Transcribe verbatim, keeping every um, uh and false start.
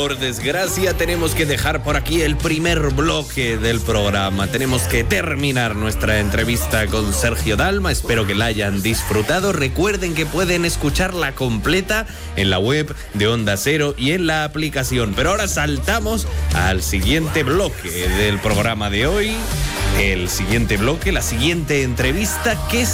por desgracia tenemos que dejar por aquí el primer bloque del programa. Tenemos que terminar nuestra entrevista con Sergio Dalma. Espero que la hayan disfrutado. Recuerden que pueden escucharla completa en la web de Onda Cero y en la aplicación. Pero ahora saltamos al siguiente bloque del programa de hoy. El siguiente bloque, la siguiente entrevista que